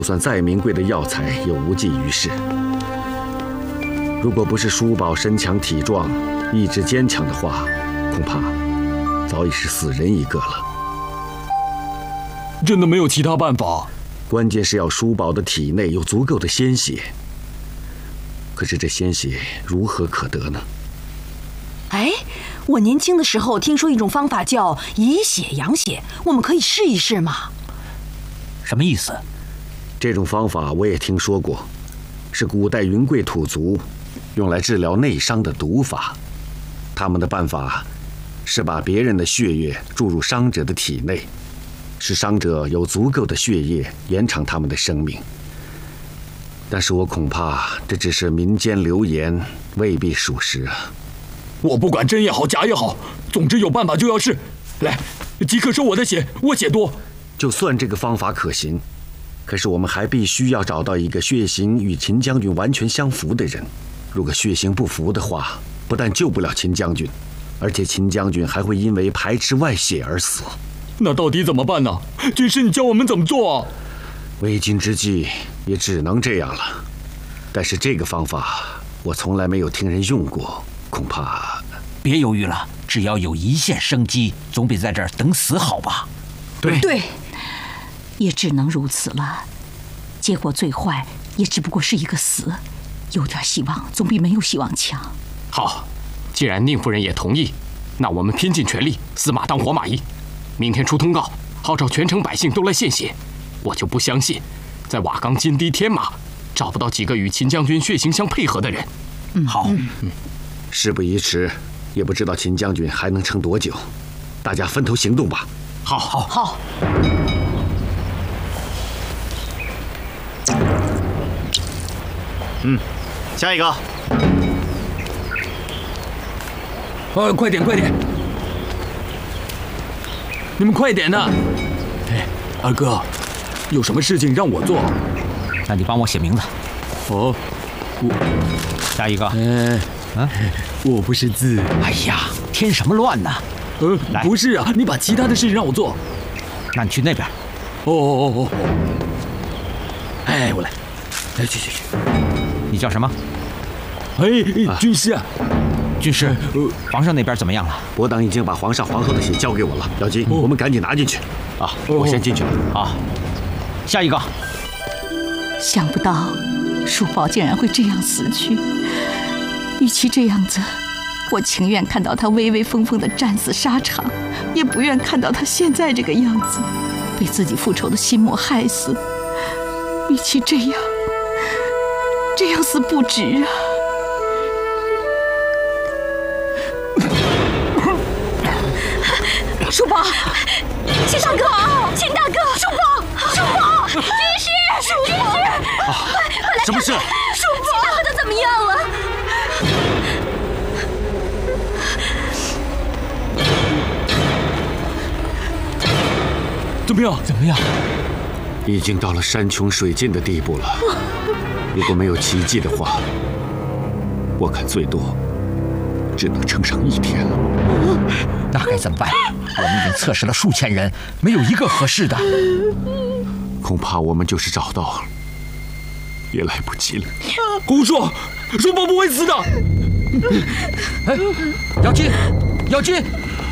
就算再名贵的药材也无济于事。如果不是叔宝身强体壮、意志坚强的话，恐怕早已是死人一个了。 真的没有其他办法？ 关键是要叔宝的体内有足够的鲜血。可是这鲜血如何可得呢？ 哎，我年轻的时候听说一种方法叫以血养血，我们可以试一试吗？ 什么意思？ 这种方法我也听说过，是古代云贵土族用来治疗内伤的毒法。他们的办法是把别人的血液注入伤者的体内，使伤者有足够的血液延长他们的生命。但是我恐怕这只是民间流言，未必属实啊。 我不管真也好，假也好，总之有办法就要试。来，即刻收我的血，我血多。 就算这个方法可行，可是我们还必须要找到一个血型与秦将军完全相符的人。如果血型不符的话，不但救不了秦将军，而且秦将军还会因为排斥外血而死。 那到底怎么办呢？军师，你教我们怎么做啊？ 为今之计也只能这样了。但是这个方法我从来没有听人用过，恐怕…… 别犹豫了，只要有一线生机，总比在这儿等死好吧？ 对， 也只能如此了。结果最坏也只不过是一个死，有点希望总比没有希望强。 好，既然宁夫人也同意，那我们拼尽全力，死马当活马医。明天出通告，号召全城百姓都来献血。我就不相信，在瓦岗金堤天马找不到几个与秦将军血型相配合的人。 好， 事不宜迟，也不知道秦将军还能撑多久，大家分头行动吧。 好。 下一个。 快点！你们快点的！哎，二哥，有什么事情让我做？ 那你帮我写名字。 哦， 下一个。 我不识字。 哎呀，添什么乱呢？来不是啊，你把其他的事情让我做。 那你去那边。 哦。哎，我来，去。 你叫什么？ 军师啊。 军师，皇上那边怎么样了？ 伯党已经把皇上皇后的血交给我了，姚金，我们赶紧拿进去。我先进去了。 好，下一个。 想不到叔宝竟然会这样死去，与其这样子，我情愿看到他威威风风地战死沙场，也不愿看到他现在这个样子，被自己复仇的心魔害死。与其这样死不值啊！ 叔宝，秦大哥，叔宝，军师， 什么事？ 叔宝，大哥他怎么样了？ 怎么样？ 已经到了山穷水尽的地步了。如果没有奇迹的话，我看最多只能撑上1天了。 那该怎么办？我们已经测试了数千人，没有一个合适的。 恐怕我们就是找到，也来不及了。 胡说！叔宝不会死的。 哎，姚金。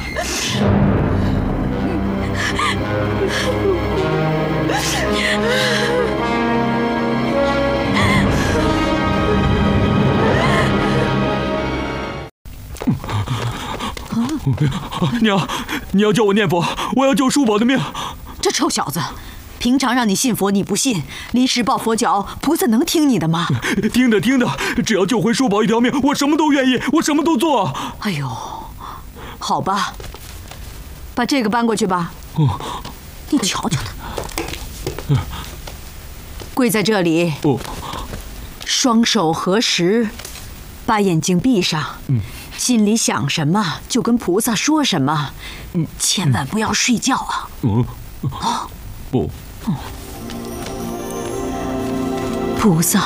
娘，你要教我念佛，我要救叔宝的命。 这臭小子，平常让你信佛你不信，临时抱佛脚，菩萨能听你的吗？ 听的，只要救回叔宝一条命，我什么都愿意，我什么都做。 哎呦，好吧，把这个搬过去吧。你瞧瞧他，跪在这里，双手合十，把眼睛闭上。心里想什么就跟菩萨说什么，千万不要睡觉啊！ 不， 菩萨，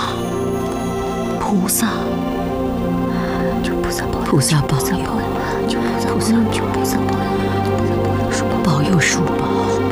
求菩萨保佑，求菩萨保佑，保佑叔宝。